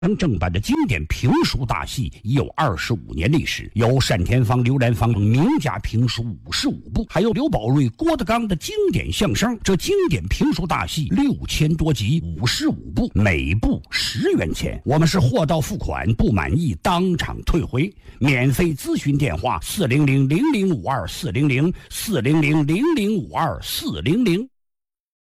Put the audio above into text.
正版的经典评书大戏已有25年历史，有单田芳、刘兰芳名家评书55部，还有刘宝瑞、郭德纲的经典相声。这经典评书大戏6000多集，55部，每部10元钱。我们是货到付款，不满意当场退回。免费咨询电话：400-0052-400，400-0052-400。